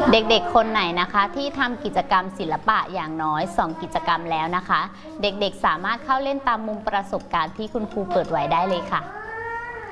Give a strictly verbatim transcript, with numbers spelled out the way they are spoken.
เด็กๆคนไหนนะคะที่ทำกิจกรรมศิลปะอย่างน้อยสองกิจกรรมแล้วนะคะเด็กๆสามารถเข้าเล่นตามมุมประสบการณ์ที่คุณครูเปิดไว้ได้เลยค่ะ